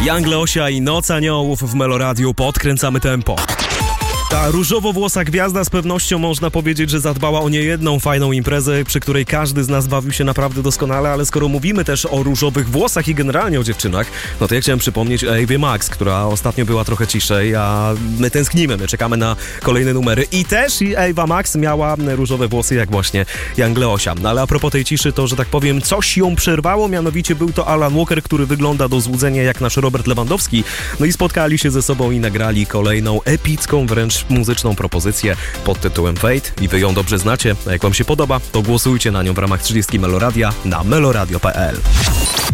Young Leosia i Noc Aniołów w Meloradiu. Podkręcamy tempo. Ta różowo-włosa gwiazda z pewnością można powiedzieć, że zadbała o niejedną fajną imprezę, przy której każdy z nas bawił się naprawdę doskonale, ale skoro mówimy też o różowych włosach i generalnie o dziewczynach, no to ja chciałem przypomnieć o Ewie Max, która ostatnio była trochę ciszej, a my tęsknimy, my czekamy na kolejne numery. I też Ewa Max miała różowe włosy jak właśnie Young Leosia. No ale a propos tej ciszy, to, że tak powiem, coś ją przerwało, mianowicie był to Alan Walker, który wygląda do złudzenia jak nasz Robert Lewandowski. No i spotkali się ze sobą i nagrali kolejną epicką wręcz muzyczną propozycję pod tytułem Fate i wy ją dobrze znacie. A jak wam się podoba, to głosujcie na nią w ramach 30 Meloradia na meloradio.pl.